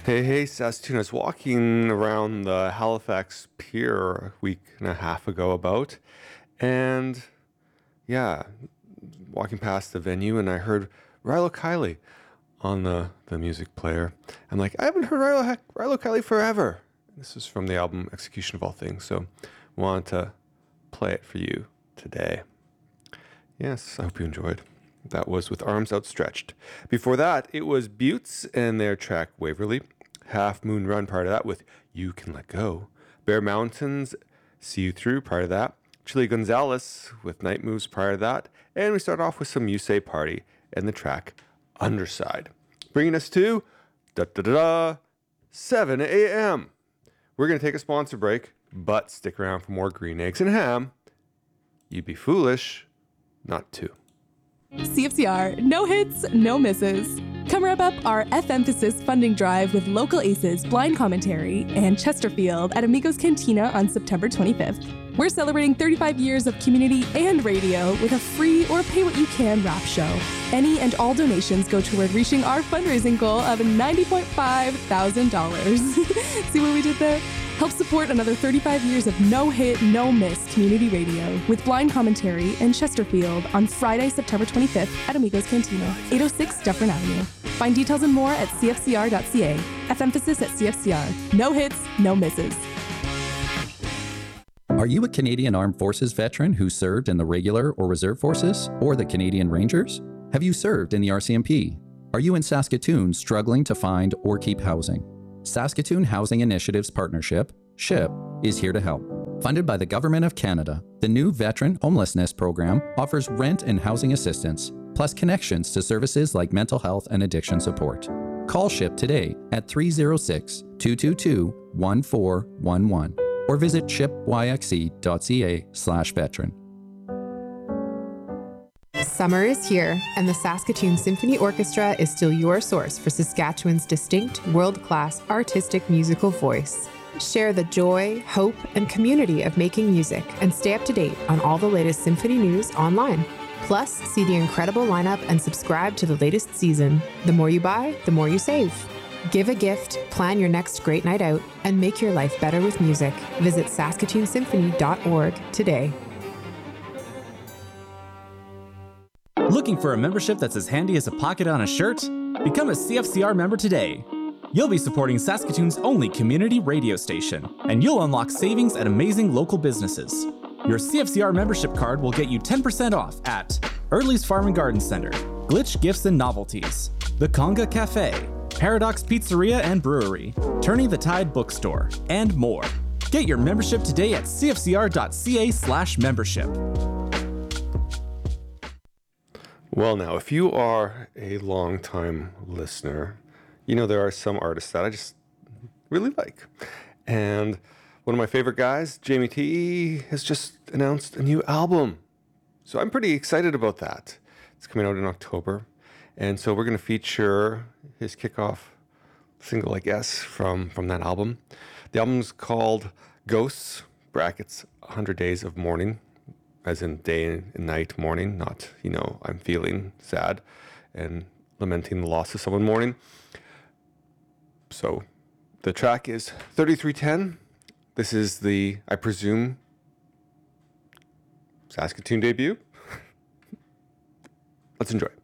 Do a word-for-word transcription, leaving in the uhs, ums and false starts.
Hey, hey, Saskatoon. I was walking around the Halifax Pier a week and a half ago about, and yeah, walking past the venue, and I heard Rilo Kiley on the, the music player. I'm like, I haven't heard Rilo, Rilo Kiley forever. This is from the album Execution of All Things, so wanted to play it for you today. Yes, I hope you enjoyed. That was With Arms Outstretched. Before that, it was Buttes and their track Waverly. Half Moon Run, part of that with You Can Let Go. Bear Mountains, See You Through, part of that. Chili Gonzalez with Night Moves, prior to that. And we start off with some You Say Party and the track Underside. Bringing us to da da da da seven a.m. We're going to take a sponsor break, but stick around for more Green Eggs and Ham. You'd be foolish not to. C F C R, no hits, no misses. Come wrap up our F-Emphasis funding drive with local aces, blind commentary, and Chesterfield at Amigos Cantina on September twenty-fifth. We're celebrating thirty-five years of community and radio with a free or pay-what-you-can rap show. Any and all donations go toward reaching our fundraising goal of ninety point five thousand dollars. See what we did there? Help support another thirty-five years of no-hit, no-miss community radio with blind commentary and Chesterfield on Friday, September twenty-fifth at Amigos Cantina, eight oh six Dufferin Avenue. Find details and more at c f c r dot c a. F-Emphasis at C F C R. No hits, no misses. Are you a Canadian Armed Forces veteran who served in the regular or reserve forces or the Canadian Rangers? Have you served in the R C M P? Are you in Saskatoon struggling to find or keep housing? Saskatoon Housing Initiatives Partnership, SHIP, is here to help. Funded by the Government of Canada, the new Veteran Homelessness Program offers rent and housing assistance, plus connections to services like mental health and addiction support. Call SHIP today at three oh six, two two two, one four one one or visit shipyxe.ca slash veteran. Summer is here, and the Saskatoon Symphony Orchestra is still your source for Saskatchewan's distinct, world-class artistic musical voice. Share the joy, hope, and community of making music and stay up to date on all the latest symphony news online. Plus, see the incredible lineup and subscribe to the latest season. The more you buy, the more you save. Give a gift, plan your next great night out, and make your life better with music. Visit saskatoon symphony dot org today. Looking for a membership that's as handy as a pocket on a shirt? Become a C F C R member today. You'll be supporting Saskatoon's only community radio station, and you'll unlock savings at amazing local businesses. Your C F C R membership card will get you ten percent off at Early's Farm and Garden Center, Glitch Gifts and Novelties, The Conga Cafe, Paradox Pizzeria and Brewery, Turning the Tide Bookstore, and more. Get your membership today at c f c r dot c a slash membership. Well, now, if you are a long-time listener, you know there are some artists that I just really like. And one of my favorite guys, Jamie T, has just announced a new album. So I'm pretty excited about that. It's coming out in October. And so we're going to feature his kickoff single, I guess, from, from that album. The album's called Ghosts, brackets, one hundred Days of Mourning, as in day and night mourning, not, you know, I'm feeling sad and lamenting the loss of someone mourning. So the track is thirty-three ten. This is the, I presume, Saskatoon debut. Let's enjoy it.